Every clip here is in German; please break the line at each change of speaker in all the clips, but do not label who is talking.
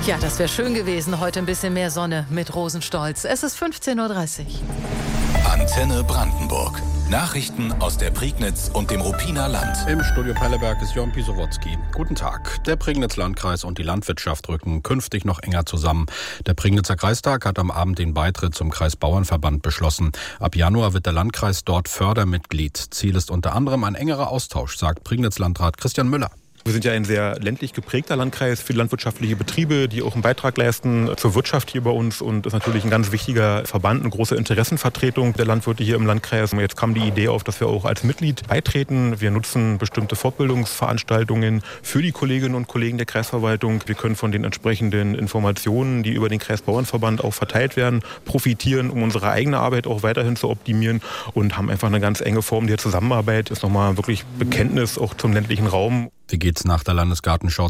Ja, das wäre schön gewesen. Heute ein bisschen mehr Sonne mit Rosenstolz. Es ist 15.30 Uhr.
Antenne Brandenburg. Nachrichten aus der Prignitz und dem Ruppiner Land.
Im Studio Pelleberg ist Jörn Pisowotzki. Guten Tag. Der Prignitz-Landkreis und die Landwirtschaft rücken künftig noch enger zusammen. Der Prignitzer Kreistag hat am Abend den Beitritt zum Kreisbauernverband beschlossen. Ab Januar wird der Landkreis dort Fördermitglied. Ziel ist unter anderem ein engerer Austausch, sagt Prignitz-Landrat Christian Müller.
Wir sind ja ein sehr ländlich geprägter Landkreis für landwirtschaftliche Betriebe, die auch einen Beitrag leisten zur Wirtschaft hier bei uns. Und das ist natürlich ein ganz wichtiger Verband, eine große Interessenvertretung der Landwirte hier im Landkreis. Und jetzt kam die Idee auf, dass wir auch als Mitglied beitreten. Wir nutzen bestimmte Fortbildungsveranstaltungen für die Kolleginnen und Kollegen der Kreisverwaltung. Wir können von den entsprechenden Informationen, die über den Kreisbauernverband auch verteilt werden, profitieren, um unsere eigene Arbeit auch weiterhin zu optimieren und haben einfach eine ganz enge Form der Zusammenarbeit. Das ist nochmal wirklich Bekenntnis auch zum ländlichen Raum.
Wie geht's nach der Landesgartenschau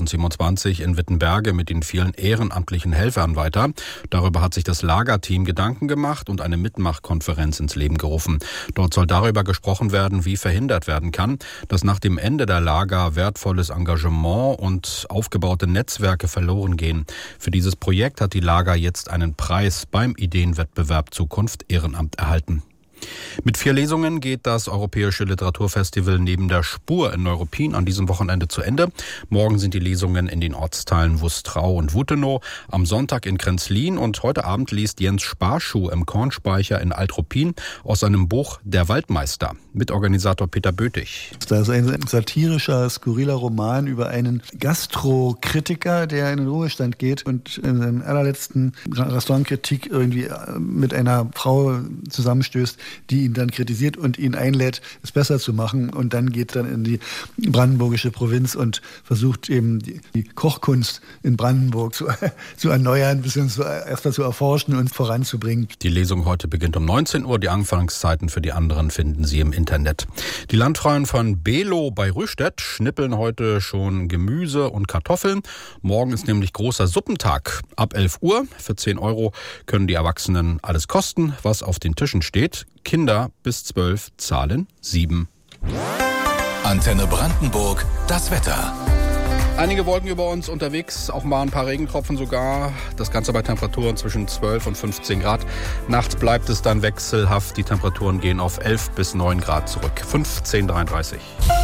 2027 in Wittenberge mit den vielen ehrenamtlichen Helfern weiter? Darüber hat sich das Lagerteam Gedanken gemacht und eine Mitmachkonferenz ins Leben gerufen. Dort soll darüber gesprochen werden, wie verhindert werden kann, dass nach dem Ende der Lager wertvolles Engagement und aufgebaute Netzwerke verloren gehen. Für dieses Projekt hat die Lager jetzt einen Preis beim Ideenwettbewerb Zukunft Ehrenamt erhalten. Mit 4 Lesungen geht das Europäische Literaturfestival Neben der Spur in Neuruppin an diesem Wochenende zu Ende. Morgen sind die Lesungen in den Ortsteilen Wustrau und Wutenow, am Sonntag in Kränzlin und heute Abend liest Jens Sparschuh im Kornspeicher in Altruppin aus seinem Buch Der Waldmeister. Mitorganisator Peter Bötig.
Das ist ein satirischer, skurriler Roman über einen Gastrokritiker, der in den Ruhestand geht und in seiner allerletzten Restaurantkritik irgendwie mit einer Frau zusammenstößt, die ihn dann kritisiert und ihn einlädt, es besser zu machen. Und dann geht dann in die brandenburgische Provinz und versucht eben die Kochkunst in Brandenburg zu erneuern, beziehungsweise erstmal zu erforschen und voranzubringen.
Die Lesung heute beginnt um 19 Uhr. Die Anfangszeiten für die anderen finden Sie im Internet. Die Landfrauen von Below bei Rüstedt schnippeln heute schon Gemüse und Kartoffeln. Morgen ist nämlich großer Suppentag. Ab 11 Uhr für 10 € können die Erwachsenen alles kosten, was auf den Tischen steht. Kinder bis 12 zahlen 7.
Antenne Brandenburg, das Wetter.
Einige Wolken über uns unterwegs, auch mal ein paar Regentropfen sogar. Das Ganze bei Temperaturen zwischen 12 und 15 Grad. Nachts bleibt es dann wechselhaft. Die Temperaturen gehen auf 11 bis 9 Grad zurück. 15:33.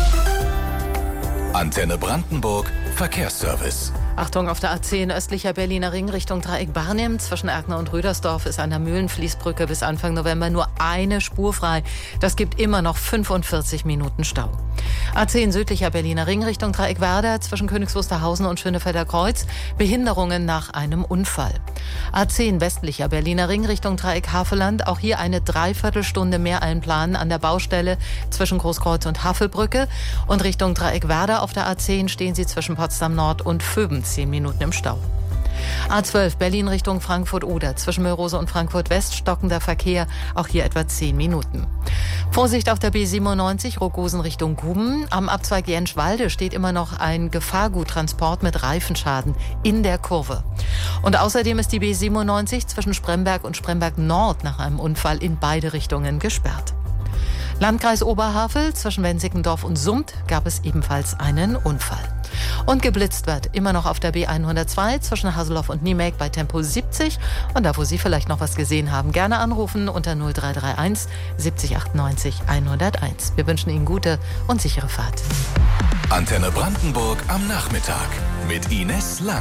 Antenne Brandenburg, Verkehrsservice.
Achtung, auf der A10 östlicher Berliner Ring Richtung Dreieck Barnim. Zwischen Erkner und Rüdersdorf ist an der Mühlenfließbrücke bis Anfang November nur eine Spur frei. Das gibt immer noch 45 Minuten Stau. A10 südlicher Berliner Ring Richtung Dreieck Werder. Zwischen Königs Wusterhausen und Schönefelder Kreuz. Behinderungen nach einem Unfall. A10 westlicher Berliner Ring Richtung Dreieck Havelland. Auch hier eine Dreiviertelstunde mehr einplanen an der Baustelle zwischen Großkreuz und Havelbrücke. Und Richtung Dreieck Werder auf der A10 stehen Sie zwischen Potsdam Nord und Vöben 10 Minuten im Stau. A12 Berlin Richtung Frankfurt-Oder. Zwischen Mörose und Frankfurt-West stockender Verkehr. Auch hier etwa 10 Minuten. Vorsicht auf der B97 Rogosen Richtung Guben. Am Abzweig Jenschwalde steht immer noch ein Gefahrguttransport mit Reifenschaden in der Kurve. Und außerdem ist die B97 zwischen Spremberg und Spremberg Nord nach einem Unfall in beide Richtungen gesperrt. Landkreis Oberhavel, zwischen Wensickendorf und Summt gab es ebenfalls einen Unfall. Und geblitzt wird immer noch auf der B102 zwischen Haseloff und Niemek bei Tempo 70. Und da, wo Sie vielleicht noch was gesehen haben, gerne anrufen unter 0331 70 98 101. Wir wünschen Ihnen gute und sichere Fahrt.
Antenne Brandenburg am Nachmittag mit Ines Lang.